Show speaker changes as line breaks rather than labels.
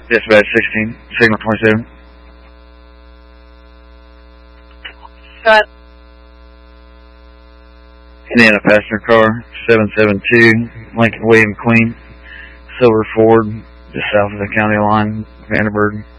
Dispatch 16, signal 27.
Go ahead.
Indiana passenger car, 772, Lincoln William Queen, Silver Ford, just south of the county line, Vanderburg.